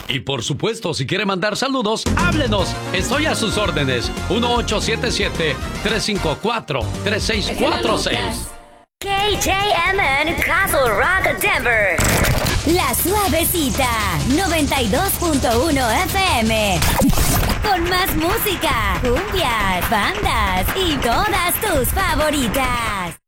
Y por supuesto, si quiere mandar saludos, háblenos. Estoy a sus órdenes. 1877-354-3646. KJMN Castle Rock, Denver. La Suavecita, 92.1 FM. Con más música, cumbias, bandas y todas tus favoritas.